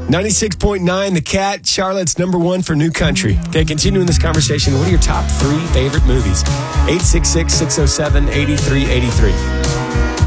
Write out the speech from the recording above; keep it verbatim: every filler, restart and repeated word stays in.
ninety-six point nine, The Cat, Charlotte's number one for new country. Okay, continuing this conversation, what are your top three favorite movies? eight six six, six oh seven, eight three eight three.